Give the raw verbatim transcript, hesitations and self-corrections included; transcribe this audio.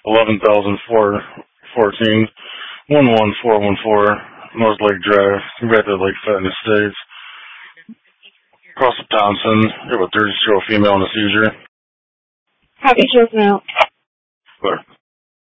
eleven thousand four fourteen, one one four one four, North Lake Drive, Rapid Lake Fitness Estates. Cross of Thompson, you have a thirty-year-old female in a seizure. Copy, Sheriff now. Clear.